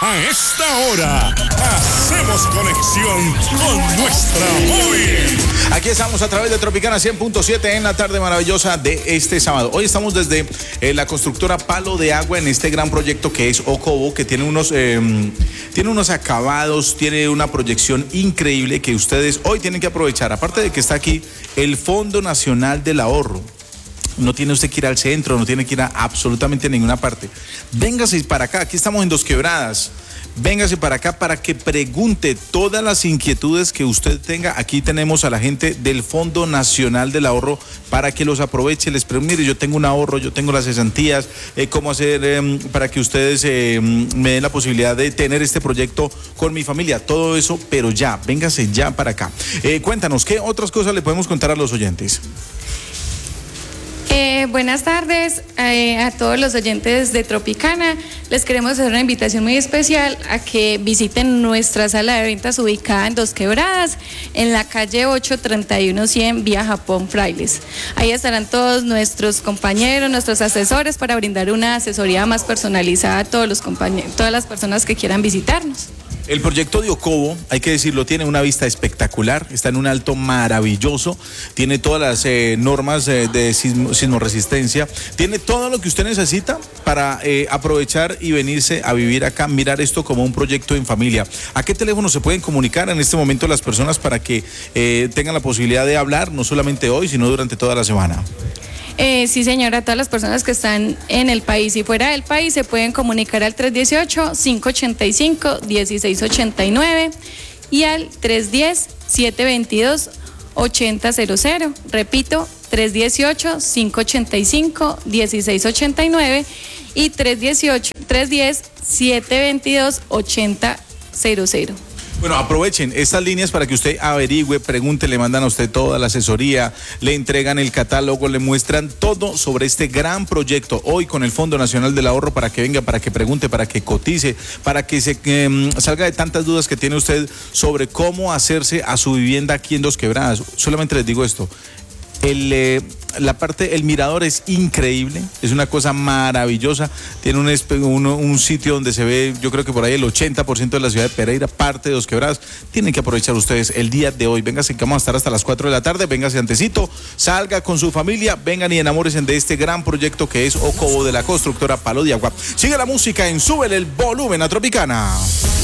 A esta hora hacemos conexión con nuestra móvil. Aquí estamos a través de Tropicana 100.7 en la tarde maravillosa de este sábado. Hoy estamos desde la constructora Palo de Agua en este gran proyecto que es Ocovo, que tiene unos acabados, tiene una proyección increíble que ustedes hoy tienen que aprovechar. Aparte de que está aquí el Fondo Nacional del Ahorro. No tiene usted que ir al centro, no tiene que ir a absolutamente ninguna parte. Véngase para acá, aquí estamos en Dos Quebradas. Véngase para acá para que pregunte todas las inquietudes que usted tenga. Aquí tenemos a la gente del Fondo Nacional del Ahorro para que los aproveche. Les pregunte, mire, yo tengo un ahorro, yo tengo las cesantías, cómo hacer para que ustedes me den la posibilidad de tener este proyecto con mi familia. Todo eso, pero ya, véngase ya para acá. Cuéntanos, ¿qué otras cosas le podemos contar a los oyentes? Buenas tardes a todos los oyentes de Tropicana. Les queremos hacer una invitación muy especial a que visiten nuestra sala de ventas ubicada en Dos Quebradas, en la calle 831-100, vía Japón Frailes. Ahí estarán todos nuestros compañeros, nuestros asesores para brindar una asesoría más personalizada a todos los compañeros, todas las personas que quieran visitarnos. El proyecto de Ocovo, hay que decirlo, tiene una vista espectacular, está en un alto maravilloso, tiene todas las normas de sismoresistencia, tiene todo lo que usted necesita para aprovechar y venirse a vivir acá, mirar esto como un proyecto en familia. ¿A qué teléfono se pueden comunicar en este momento las personas para que tengan la posibilidad de hablar, no solamente hoy, sino durante toda la semana? Sí, señora, todas las personas que están en el país y fuera del país se pueden comunicar al 318-585-1689 y al 310-722-8000. Repito, 318-585-1689 y 310-722-8000. Bueno, aprovechen estas líneas para que usted averigüe, pregunte, le mandan a usted toda la asesoría, le entregan el catálogo, le muestran todo sobre este gran proyecto hoy con el Fondo Nacional del Ahorro para que venga, para que pregunte, para que cotice, para que se salga de tantas dudas que tiene usted sobre cómo hacerse a su vivienda aquí en Dos Quebradas. Solamente les digo esto. El mirador es increíble, es una cosa maravillosa, tiene un sitio donde se ve, yo creo que por ahí el 80% de la ciudad de Pereira, parte de Dos Quebradas. Tienen que aprovechar ustedes el día de hoy, vénganse que vamos a estar hasta las 4 de la tarde, vénganse antecito, salga con su familia, vengan y enamórense de este gran proyecto que es Ocovo de la constructora Palo de Agua. Sigue la música en Súbele el Volumen a Tropicana.